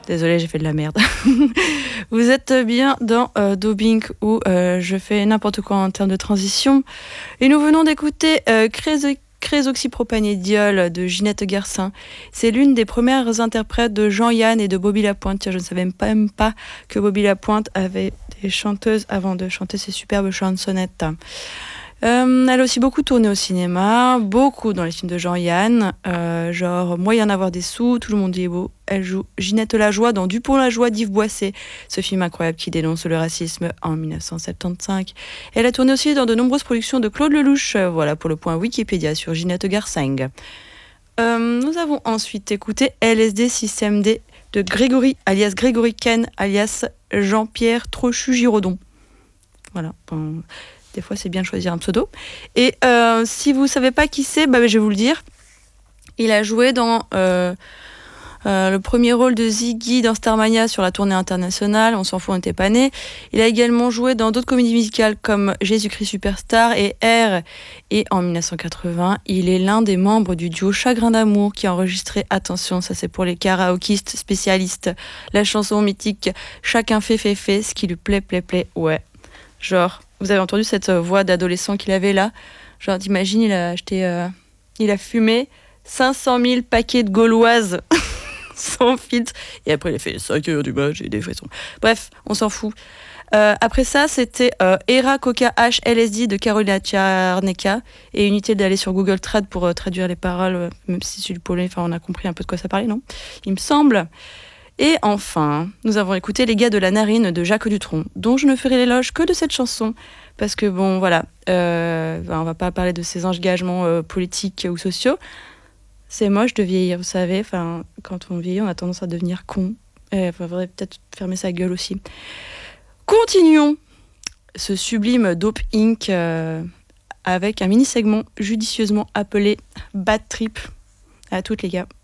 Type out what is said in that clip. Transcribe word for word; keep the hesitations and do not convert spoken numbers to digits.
Désolée, j'ai fait de la merde. Vous êtes bien dans euh, Dubbing où euh, je fais n'importe quoi en termes de transition. Et nous venons d'écouter euh, Crés- Crésoxypropanédiol de Ginette Garcin. C'est l'une des premières interprètes de Jean-Yann et de Bobby Lapointe. Tiens, je ne savais même pas que Bobby Lapointe avait des chanteuses avant de chanter ses superbes chansonnettes. Euh, elle a aussi beaucoup tourné au cinéma, beaucoup dans les films de Jean-Yann, euh, genre Moyen d'avoir des sous, Tout le monde est beau. Elle joue Ginette Lajoie dans Dupont-la-Joie d'Yves Boisset, ce film incroyable qui dénonce le racisme en dix-neuf cent soixante-quinze. Elle a tourné aussi dans de nombreuses productions de Claude Lelouch. Voilà pour le point Wikipédia sur Ginette Garcin. Euh, nous avons ensuite écouté L S D Système D de Grégory, alias Grégory Ken, alias Jean-Pierre Trochu-Giraudon. Voilà. Bon. Des fois, c'est bien de choisir un pseudo. Et euh, si vous ne savez pas qui c'est, bah, je vais vous le dire. Il a joué dans euh, euh, le premier rôle de Ziggy dans Starmania sur la tournée internationale. On s'en fout, on n'était pas nés. Il a également joué dans d'autres comédies musicales comme Jésus-Christ Superstar et R. Et en dix-neuf cent quatre-vingts, il est l'un des membres du duo Chagrin d'amour qui a enregistré, attention, ça c'est pour les karaokistes spécialistes, la chanson mythique Chacun fait, fait, fait, ce qui lui plaît, plaît, plaît. Ouais. Genre, vous avez entendu cette voix d'adolescent qu'il avait là? Genre, t'imagines, il a acheté, euh, il a fumé cinq cent mille paquets de gauloises sans filtre. Et après, il a fait cinq heures du match et des frissons. Bref, on s'en fout. Euh, après ça, c'était euh, Era Coca H L S D de Carolina Tcharneka. Et inutile d'aller sur Google Trad pour euh, traduire les paroles, euh, même si c'est du polonais, enfin, on a compris un peu de quoi ça parlait, non? Il me semble. Et enfin, nous avons écouté Les gars de la narine de Jacques Dutronc, dont je ne ferai l'éloge que de cette chanson, parce que bon, voilà, euh, ben, on va pas parler de ses engagements euh, politiques ou sociaux. C'est moche de vieillir, vous savez, enfin, quand on vieillit, on a tendance à devenir con. Il faudrait peut-être fermer sa gueule aussi. Continuons ce sublime Dope Inc euh, avec un mini-segment judicieusement appelé Bad Trip. À toutes les gars.